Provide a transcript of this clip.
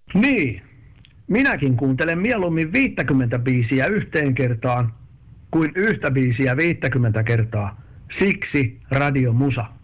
Niin, minäkin kuuntelen mieluummin 50 biisiä yhteen kertaan kuin yhtä biisiä 50 kertaa. Siksi Radio Musa.